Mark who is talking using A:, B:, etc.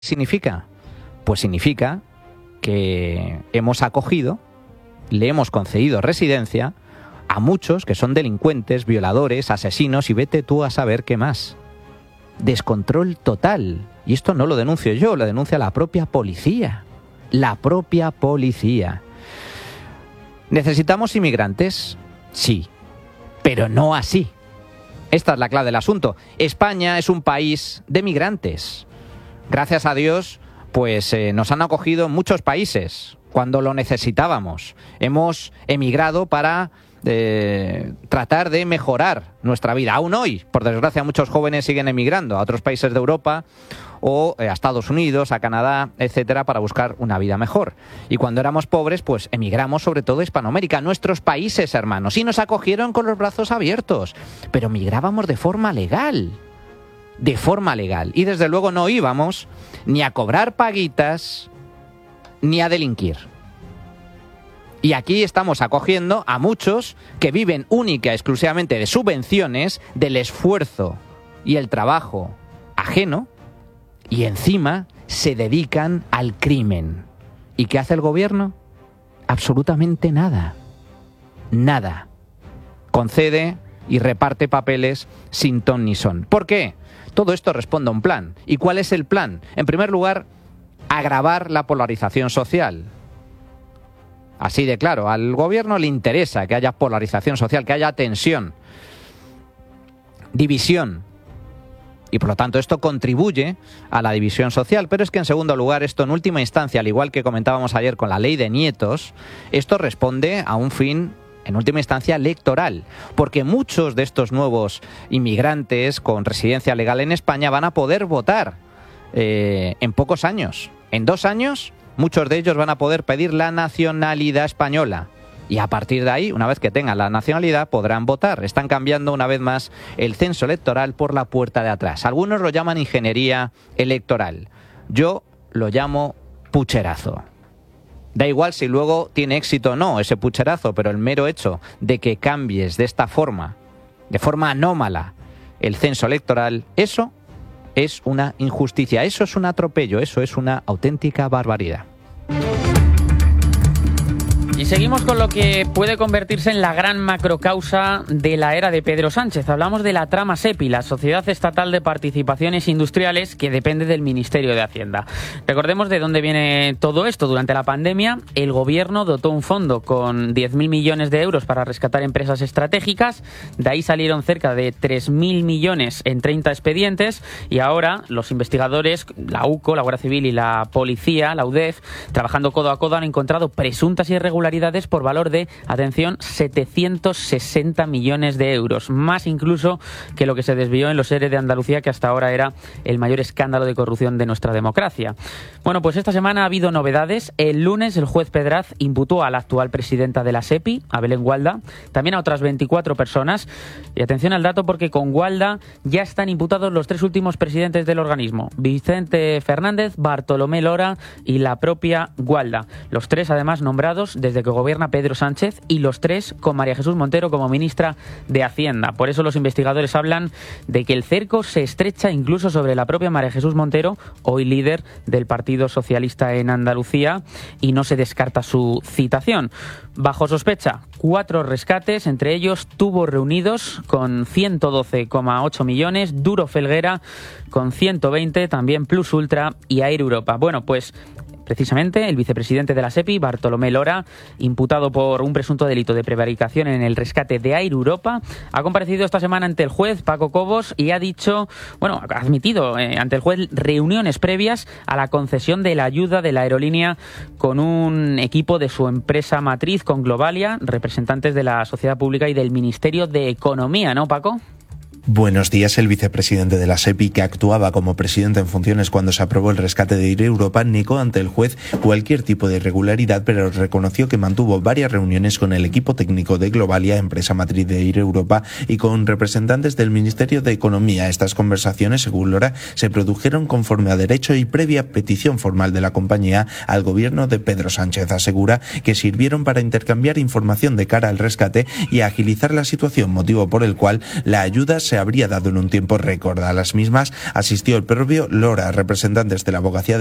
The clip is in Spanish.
A: significa? Pues significa que hemos acogido, le hemos concedido residencia a muchos que son delincuentes, violadores, asesinos y vete tú a saber qué más. Descontrol total. Y esto no lo denuncio yo, lo denuncia la propia policía. La propia policía. ¿Necesitamos inmigrantes? Sí, pero no así. Esta es la clave del asunto. España es un país de migrantes. Gracias a Dios, pues nos han acogido en muchos países cuando lo necesitábamos. Hemos emigrado para tratar de mejorar nuestra vida. Aún hoy, por desgracia, muchos jóvenes siguen emigrando a otros países de Europa o a Estados Unidos, a Canadá, etcétera, para buscar una vida mejor. Y cuando éramos pobres, pues emigramos sobre todo a Hispanoamérica, a nuestros países hermanos, y nos acogieron con los brazos abiertos. Pero migrábamos de forma legal. De forma legal. Y desde luego no íbamos ni a cobrar paguitas ni a delinquir. Y aquí estamos acogiendo a muchos que viven única y exclusivamente de subvenciones, del esfuerzo y el trabajo ajeno, y encima se dedican al crimen. ¿Y qué hace el gobierno? Absolutamente nada. Nada. Concede y reparte papeles sin ton ni son. ¿Por qué? Todo esto responde a un plan. ¿Y cuál es el plan? En primer lugar, agravar la polarización social. Así de claro, al gobierno le interesa que haya polarización social, que haya tensión, división. Y por lo tanto esto contribuye a la división social. Pero es que en segundo lugar, esto en última instancia, al igual que comentábamos ayer con la ley de nietos, esto responde a un fin, en última instancia, electoral. Porque muchos de estos nuevos inmigrantes con residencia legal en España van a poder votar en pocos años. En 2 años, muchos de ellos van a poder pedir la nacionalidad española. Y a partir de ahí, una vez que tengan la nacionalidad, podrán votar. Están cambiando una vez más el censo electoral por la puerta de atrás. Algunos lo llaman ingeniería electoral. Yo lo llamo pucherazo. Da igual si luego tiene éxito o no ese pucherazo, pero el mero hecho de que cambies de esta forma, de forma anómala, el censo electoral, eso es una injusticia, eso es un atropello, eso es una auténtica barbaridad.
B: Y seguimos con lo que puede convertirse en la gran macrocausa de la era de Pedro Sánchez. Hablamos de la trama SEPI, la Sociedad Estatal de Participaciones Industriales, que depende del Ministerio de Hacienda. Recordemos de dónde viene todo esto. Durante la pandemia, el Gobierno dotó un fondo con 10.000 millones de euros para rescatar empresas estratégicas. De ahí salieron cerca de 3.000 millones en 30 expedientes. Y ahora los investigadores, la UCO, la Guardia Civil y la Policía, la UDEF, trabajando codo a codo, han encontrado presuntas irregularidades por valor de, atención, 760 millones de euros, más incluso que lo que se desvió en los ERE de Andalucía, que hasta ahora era el mayor escándalo de corrupción de nuestra democracia. Bueno, pues esta semana ha habido novedades. El lunes el juez Pedraz imputó a la actual presidenta de la SEPI, a Belén Gualda, también a otras 24 personas. Y atención al dato, porque con Gualda ya están imputados los 3 últimos presidentes del organismo: Vicente Fernández, Bartolomé Lora y la propia Gualda. Los 3 además nombrados desde que gobierna Pedro Sánchez, y los 3 con María Jesús Montero como ministra de Hacienda. Por eso los investigadores hablan de que el cerco se estrecha incluso sobre la propia María Jesús Montero, hoy líder del Partido Socialista en Andalucía, y no se descarta su citación. Bajo sospecha, 4 rescates, entre ellos Tubos Reunidos con 112,8 millones, Duro Felguera con 120, también Plus Ultra y Air Europa. Bueno, pues precisamente el vicepresidente de la SEPI, Bartolomé Lora, imputado por un presunto delito de prevaricación en el rescate de Air Europa, ha comparecido esta semana ante el juez Paco Cobos y ha dicho, ha admitido ante el juez reuniones previas a la concesión de la ayuda de la aerolínea con un equipo de su empresa matriz, con Globalia, representantes de la sociedad pública y del Ministerio de Economía, ¿no, Paco?
C: Buenos días. El vicepresidente de la SEPI, que actuaba como presidente en funciones cuando se aprobó el rescate de Air Europa, negó ante el juez cualquier tipo de irregularidad, pero reconoció que mantuvo varias reuniones con el equipo técnico de Globalia, empresa matriz de Air Europa, y con representantes del Ministerio de Economía. Estas conversaciones, según Lora, se produjeron conforme a derecho y previa petición formal de la compañía al gobierno de Pedro Sánchez. Asegura que sirvieron para intercambiar información de cara al rescate y agilizar la situación, motivo por el cual la ayuda se se habría dado en un tiempo récord. A las mismas asistió el propio Lora. Representantes de la abogacía